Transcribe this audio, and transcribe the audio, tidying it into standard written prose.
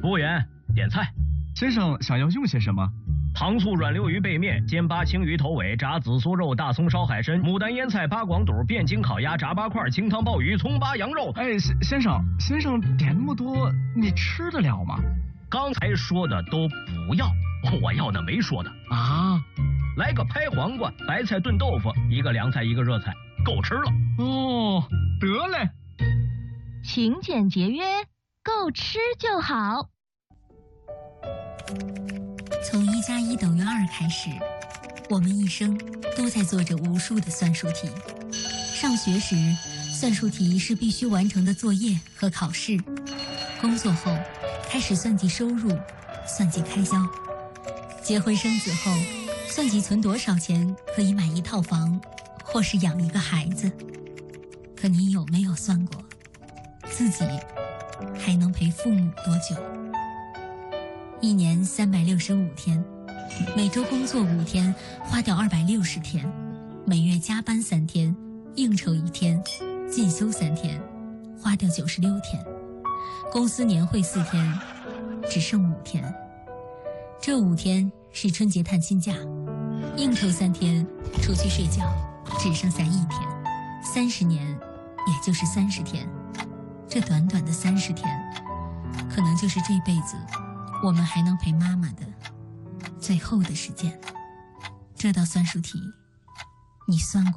服务员，点菜。 先生想要用些什么？ 糖醋软溜鱼背面、煎八青鱼头尾、炸紫苏肉、大葱烧海参、牡丹腌菜、八广肚、汴京烤鸭、炸八块、清汤鲍鱼、葱八羊肉。 哎，先生点那么多，你吃得了吗？ 刚才说的都不要，我要的没说的啊。 来个拍黄瓜、白菜炖豆腐，一个凉菜一个热菜，够吃了。 哦，得嘞。 勤俭节约，够吃就好。 从1+1等于2开始，我们一生都在做着无数的算术题。上学时，算术题是必须完成的作业和考试；工作后，开始算计收入，算计开销；结婚生子后，算计存多少钱可以买一套房，或是养一个孩子。可你有没有算过，自己还能陪父母多久？1年365天，每周工作5天，花掉260天；每月加班3天，应酬1天，进修3天，花掉96天；公司年会4天，只剩5天。这5天是春节探亲假，应酬3天，出去睡觉，只剩下1天。30年，也就是30天。这短短的30天，可能就是这辈子我们还能陪妈妈的最后的时间。这道算术题，你算过